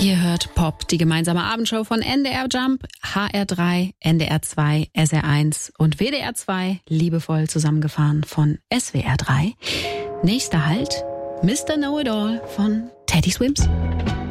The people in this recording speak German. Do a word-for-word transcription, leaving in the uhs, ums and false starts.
Ihr hört Pop, die gemeinsame Abendshow von N D R Jump, H R drei, N D R zwei, S R eins und W D R zwei, liebevoll zusammengefahren von S W R drei. Nächster Halt, Mister Know-It-All von Teddy Swims.